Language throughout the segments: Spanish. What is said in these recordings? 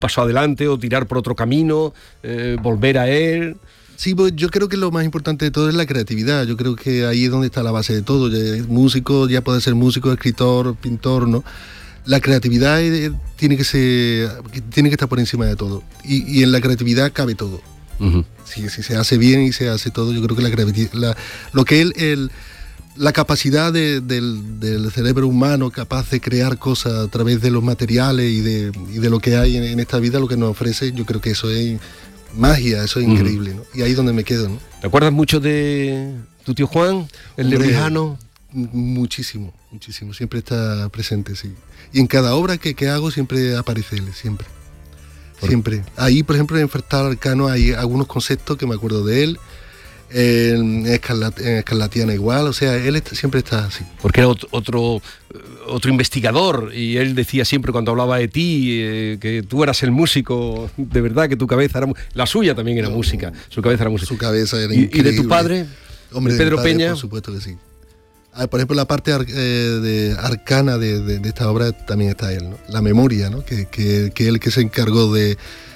paso adelante o tirar por otro camino, volver a él? Sí, pues yo creo que lo más importante de todo es la creatividad. Yo creo que ahí es donde está la base de todo. Músico, ya puede ser músico, escritor, pintor, ¿no? La creatividad tiene que estar por encima de todo. Y en la creatividad cabe todo. Uh-huh. Si se hace bien y se hace todo, yo creo que lo que la capacidad del cerebro humano capaz de crear cosas a través de los materiales y de lo que hay en esta vida, lo que nos ofrece, yo creo que eso es magia, eso es increíble, ¿no? Y ahí es donde me quedo, ¿no? ¿Te acuerdas mucho de tu tío Juan, el lebrijano? Muchísimo, siempre está presente, sí. Y en cada obra que hago siempre aparece él, siempre. Siempre. Ahí, por ejemplo, en Fractal Arcano hay algunos conceptos que me acuerdo de él. En Escarlatiana igual, o sea, él siempre está así. Porque era otro investigador, y él decía siempre cuando hablaba de ti que tú eras el músico, de verdad, que tu cabeza era... La suya también era música, su cabeza era música. Su cabeza era increíble. ¿Y de tu padre? Hombre, Pedro padre, Peña. Por supuesto que sí. Por ejemplo, la parte de arcana de esta obra también está él, ¿no? La memoria, ¿no? Que él que se encargó de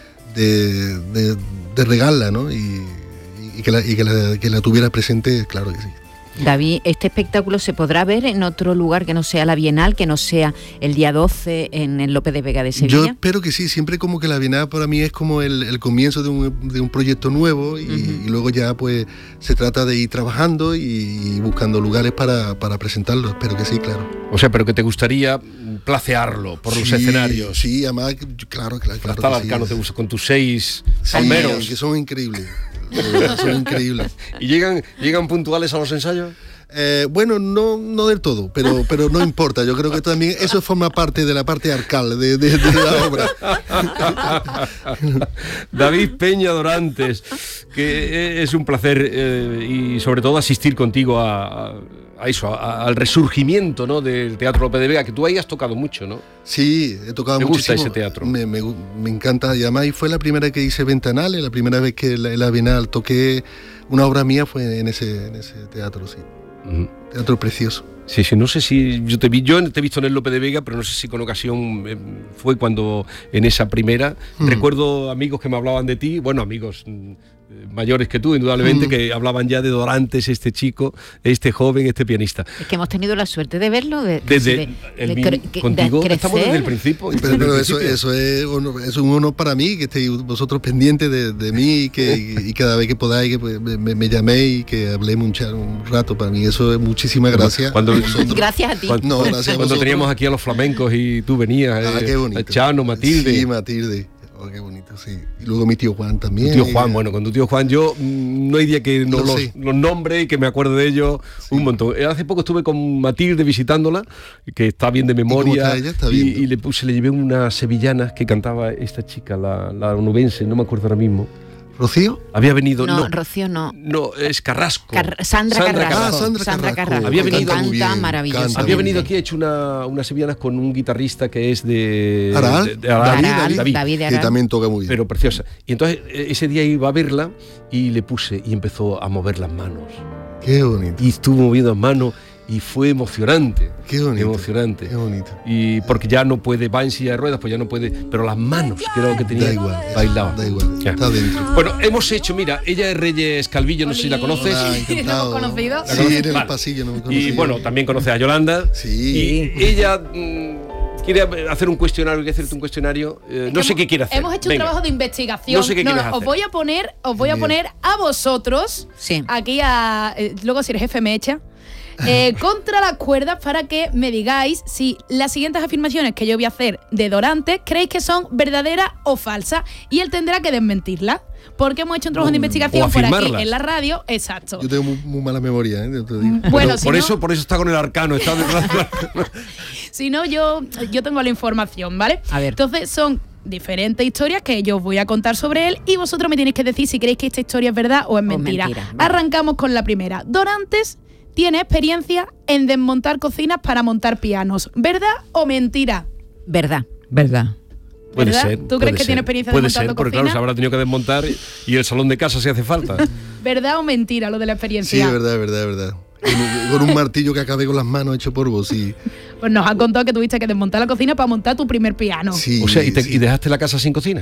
regarla, ¿no? Y que la tuviera presente, claro que sí. David, ¿este espectáculo se podrá ver en otro lugar que no sea la Bienal, que no sea el día 12 en el Lope de Vega de Sevilla? Yo espero que sí, siempre como que la Bienal para mí es como el comienzo de un proyecto nuevo y luego ya pues se trata de ir trabajando y buscando lugares para presentarlo, espero que sí, claro. O sea, pero que te gustaría placearlo por los escenarios. Sí, además, claro. Hasta el Arcano te gusta con tus 6 palmeros. Sí, que son increíbles. Son increíbles. ¿Y llegan puntuales a los ensayos? Bueno, no del todo, pero no importa. Yo creo que también eso forma parte de la parte arcal de la obra. David Peña Dorantes, que es un placer y sobre todo asistir contigo al resurgimiento, ¿no?, del Teatro Lope de Vega, que tú ahí has tocado mucho, ¿no? Sí, he tocado muchísimo. ¿Te gusta ese teatro? Me encanta, y además fue la primera que hice Ventanales, la primera vez que en la Bienal toqué una obra mía fue en ese teatro, sí. Uh-huh. Teatro precioso. Sí, no sé si yo te he visto en el Lope de Vega, pero no sé si con ocasión fue cuando en esa primera. Recuerdo amigos que me hablaban de ti, bueno, amigos mayores que tú, indudablemente, que hablaban ya de Dorantes, este chico, este joven, este pianista. Es que hemos tenido la suerte de verlo contigo estamos desde el principio. Pero eso es un honor para mí, que estéis vosotros pendientes de mí y cada vez que podáis que pues, me llaméis y que hablemos un rato. Para mí eso es muchísimas gracias. Gracias a ti. Cuando teníamos aquí a los flamencos y tú venías, qué bonito. Chano, Matilde. Sí, Matilde. Oh, qué bonito, sí. Y luego mi tío Juan también. Tu tío Juan, bueno, con tu tío Juan yo no hay día que no los nombre y que me acuerde de ellos un montón. Hace poco estuve con Matilde visitándola, que está bien de memoria. ¿Y cómo está ella? ¿Está bien? Y le llevé unas sevillanas que cantaba esta chica, la onubense, no me acuerdo ahora mismo. ¿Rocío? Había venido... No, Rocío no. No, es Carrasco. Sandra Carrasco. Había venido... Canta maravilloso. Había venido aquí, ha hecho unas sevillanas con un guitarrista que es de... David, que también toca muy bien. Pero preciosa. Y entonces ese día iba a verla y le puse y empezó a mover las manos. Qué bonito. Y estuvo moviendo las manos y fue emocionante. Qué bonito. Emocionante. Qué bonito. Y porque ya no puede, va en silla de ruedas, pues ya no puede, pero las manos, creo que tenía, da igual, bailaba. Da igual, ya. Está dentro. Bueno, hemos hecho, mira, ella es Reyes Calvillo, no sé si la conoces. Hola, encantado. ¿La hemos conocido? Sí, en el pasillo no me conocía. Y bueno, también conoces a Yolanda. Sí. Y ella quiere hacer un cuestionario, no sé qué quiere hacer. Hemos hecho un trabajo de investigación. No sé qué quieres hacer. Os voy a poner a vosotros, aquí luego si eres jefe me echa, contra las cuerdas para que me digáis si las siguientes afirmaciones que yo voy a hacer de Dorantes creéis que son verdaderas o falsas, y él tendrá que desmentirlas. Porque hemos hecho un trabajo de investigación por aquí en la radio. Exacto. Yo tengo muy mala memoria, te digo. Bueno, por eso está con el Arcano. Está si no, yo tengo la información, ¿vale? A ver. Entonces son diferentes historias que yo os voy a contar sobre él y vosotros me tenéis que decir si creéis que esta historia es verdad o es mentira. Vale. Arrancamos con la primera. Dorantes tiene experiencia en desmontar cocinas para montar pianos. ¿Verdad o mentira? Verdad. Puede ¿verdad? ser. ¿Tú crees que tiene experiencia desmontando cocinas? Porque claro, se habrá tenido que desmontar y el salón de casa si hace falta. ¿Verdad o mentira lo de la experiencia? Sí, es verdad. Con un martillo que acabé con las manos hecho polvo, sí. Pues nos han contado que tuviste que desmontar la cocina para montar tu primer piano. Sí. O sea, ¿y dejaste la casa sin cocina?